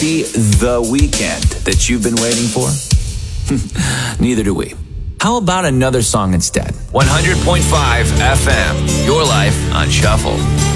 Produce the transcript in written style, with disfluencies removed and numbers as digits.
Be the weekend that you've been waiting for? Neither do we. How about another song instead? 100.5 FM, your life on shuffle.